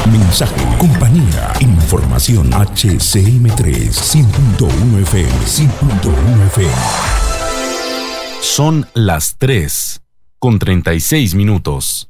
mensaje, compañía, información. HCM3 100.1 FM, 100.1 FM. Son las 3:36.